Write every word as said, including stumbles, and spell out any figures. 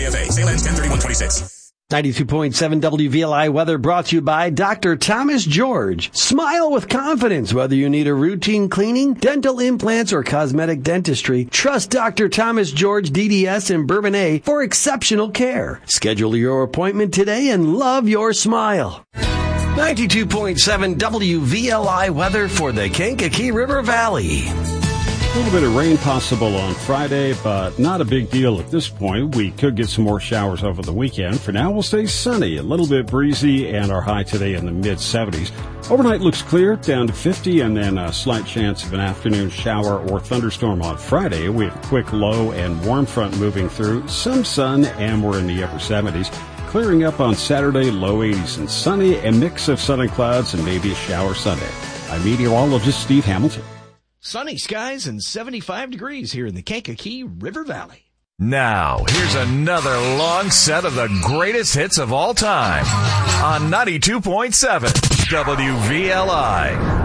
F A. Sale ends ten thirty-one twenty-six. ninety-two point seven W V L I weather brought to you by Doctor Thomas George. Smile with confidence. Whether you need a routine cleaning, dental implants, or cosmetic dentistry, trust Doctor Thomas George D D S in Bourbonnais for exceptional care. Schedule your appointment today and love your smile. ninety-two point seven W V L I weather for the Kankakee River Valley. A little bit of rain possible on Friday, but not a big deal at this point. We could get some more showers over the weekend. For now, we'll stay sunny, a little bit breezy, and our high today in the mid seventies. Overnight looks clear, down to fifty, and then a slight chance of an afternoon shower or thunderstorm on Friday. We have a quick low and warm front moving through, some sun, and we're in the upper seventies. Clearing up on Saturday, low eighties and sunny, a mix of sun and clouds, and maybe a shower Sunday. I'm meteorologist Steve Hamilton. Sunny skies and seventy-five degrees here in the Kankakee River Valley. Now, here's another long set of the greatest hits of all time on ninety-two point seven W V L I.